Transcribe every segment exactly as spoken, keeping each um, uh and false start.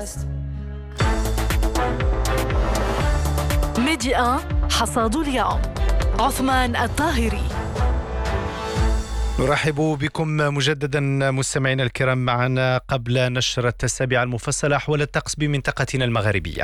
ميديا حصاد اليوم عثمان الطاهري. نرحب بكم مجددا مستمعينا الكرام معنا قبل نشرة السابعة المفصلة حول الطقس بمنطقتنا المغربية.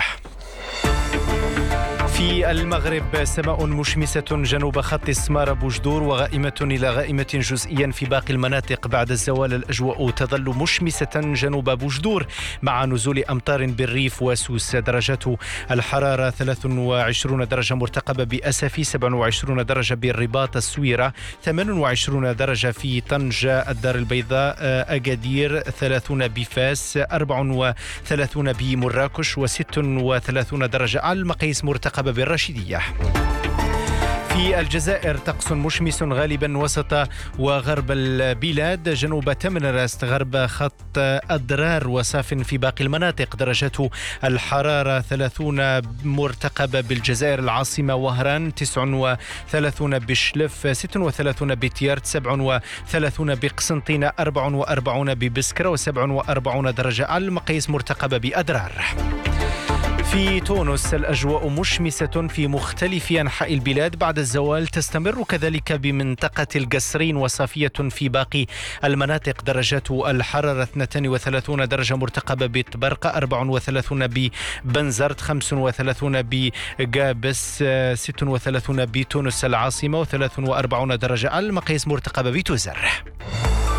في المغرب سماء مشمسة جنوب خط السمارة بوجدور وغائمة إلى غائمة جزئيا في باقي المناطق. بعد الزوال الأجواء تظل مشمسة جنوب بوجدور مع نزول أمطار بالريف وسوس. درجات الحرارة ثلاث وعشرين درجة مرتقبة بأسفي، سبع وعشرين درجة بالرباط السويرة، ثمان وعشرين درجة في طنجة الدار البيضاء أكادير، ثلاثين بفاس، أربع وثلاثين بمراكش، وست وثلاثين درجة على المقاييس مرتقبة بالرشيدية. في الجزائر طقس مشمس غالبا وسط وغرب البلاد، جنوب تمنراست، غرب خط أضرار، وصاف في باقي المناطق. درجات الحرارة ثلاثين مرتقبة بالجزائر العاصمة وهران، تسع وثلاثين بشلف، ست وثلاثين بتيارت، سبع وثلاثين بقسنطينة، أربع وأربعين ببسكرة، وسبع وأربعين درجة على المقاييس مرتقبة بأضرار. في تونس الأجواء مشمسة في مختلف أنحاء البلاد بعد الزوال، تستمر كذلك بمنطقة القصرين وصافية في باقي المناطق. درجات الحرارة اثنتين وثلاثين درجة مرتقبة بطبرقة، أربع وثلاثين ببنزرت، خمس وثلاثين بقابس، ست وثلاثين بتونس العاصمة، وثلاث وأربعين درجة على المقاييس مرتقبة بتوزر.